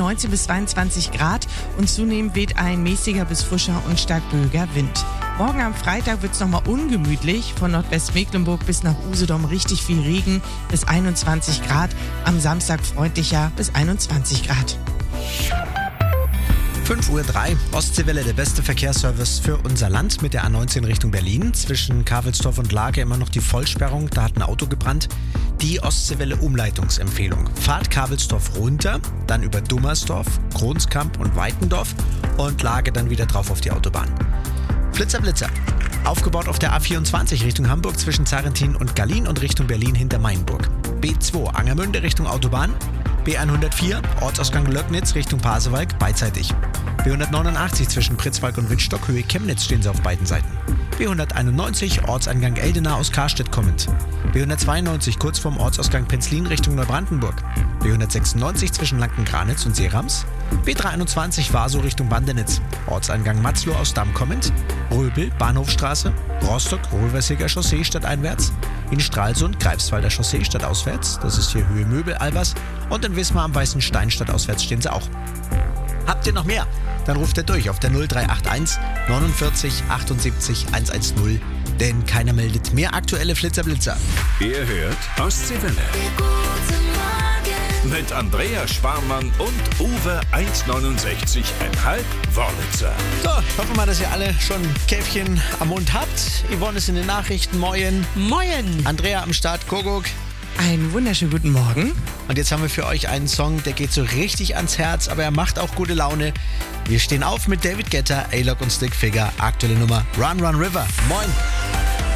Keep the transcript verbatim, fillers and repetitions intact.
neunzehn bis zweiundzwanzig Grad und zunehmend weht ein mäßiger bis frischer und stark böiger Wind. Morgen am Freitag wird es nochmal ungemütlich. Von Nordwestmecklenburg bis nach Usedom richtig viel Regen bis einundzwanzig Grad. Am Samstag freundlicher bis einundzwanzig Grad. fünf Uhr drei, Ostseewelle, der beste Verkehrsservice für unser Land mit der A neunzehn Richtung Berlin. Zwischen Kavelsdorf und Lage immer noch die Vollsperrung, da hat ein Auto gebrannt. Die Ostseewelle Umleitungsempfehlung. Fahrt Kavelsdorf runter, dann über Dummersdorf, Kronskamp und Weitendorf und Lage dann wieder drauf auf die Autobahn. Flitzer, Blitzer. Aufgebaut auf der A vierundzwanzig Richtung Hamburg zwischen Zarentin und Gallien und Richtung Berlin hinter Mainburg. B zwei Angermünde Richtung Autobahn. B hundertvier Ortsausgang Löcknitz Richtung Pasewalk beidseitig. B hundertneunundachtzig zwischen Pritzwalk und Wittstock Höhe Chemnitz stehen sie auf beiden Seiten. B hunderteinundneunzig Ortseingang Eldena aus Karstedt kommend. B hundertzweiundneunzig kurz vorm Ortsausgang Penzlin Richtung Neubrandenburg. B hundertsechsundneunzig zwischen Lanken-Granitz und Seerams. B dreihunderteinundzwanzig Vaso Richtung Bandenitz. Ortseingang Matzloh aus Damm kommend. Röbel, Bahnhofstraße. Rostock, Röversiger Chaussee stadteinwärts. In Stralsund, Greifswalder Chaussee stadtauswärts. Das ist hier Höhe Möbel, Albers. Und in Wismar am Weißen Stein stadtauswärts stehen sie auch. Habt ihr noch mehr? Dann ruft ihr durch auf der null drei acht eins neunundvierzig achtundsiebzig hundertzehn. Denn keiner meldet mehr aktuelle Flitzerblitzer. Ihr hört Ostseewelle. Mit Andrea Sparmann und Uwe eins neunundsechzig Komma fünf Wörlitzer. So, hoffen wir mal, dass ihr alle schon Käffchen am Mund habt. Yvonne ist in den Nachrichten. Moin. Moin! Andrea am Start. Kuckuck. Einen wunderschönen guten Morgen. Und jetzt haben wir für euch einen Song, der geht so richtig ans Herz, aber er macht auch gute Laune. Wir stehen auf mit David Guetta, A-Lock und Stick Figure. Aktuelle Nummer Run Run River. Moin.